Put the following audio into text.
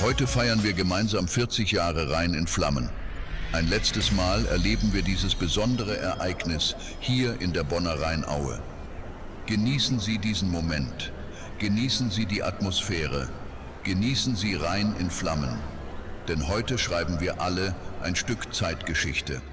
Heute feiern wir gemeinsam 40 Jahre Rhein in Flammen. Ein letztes Mal erleben wir dieses besondere Ereignis hier in der Bonner Rheinaue. Genießen Sie diesen Moment, genießen Sie die Atmosphäre, genießen Sie Rhein in Flammen. Denn heute schreiben wir alle ein Stück Zeitgeschichte.